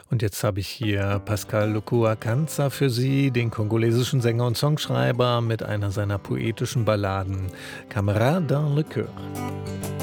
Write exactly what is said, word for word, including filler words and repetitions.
Und jetzt habe ich hier Pascal Lukua-Kanza für Sie, den kongolesischen Sänger und Songschreiber mit einer seiner poetischen Balladen „Camarade dans le Cœur“.